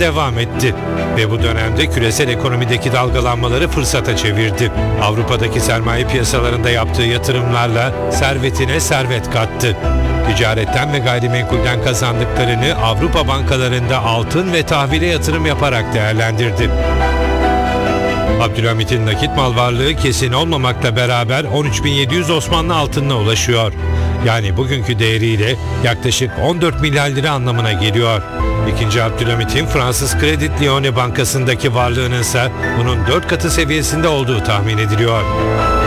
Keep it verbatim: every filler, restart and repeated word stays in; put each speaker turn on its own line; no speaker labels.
devam etti. Ve bu dönemde küresel ekonomideki dalgalanmaları fırsata çevirdi. Avrupa'daki sermaye piyasalarında yaptığı yatırımlarla servetine servet kattı. Ticaretten ve gayrimenkulden kazandıklarını Avrupa bankalarında altın ve tahvile yatırım yaparak değerlendirdi. Abdülhamit'in nakit mal varlığı kesin olmamakla beraber on üç bin yedi yüz Osmanlı altınına ulaşıyor. Yani bugünkü değeriyle yaklaşık on dört milyar lira anlamına geliyor. İkinci Abdülhamit'in Fransız Credit Lyonnais Bankası'ndaki varlığının ise bunun dört katı seviyesinde olduğu tahmin ediliyor.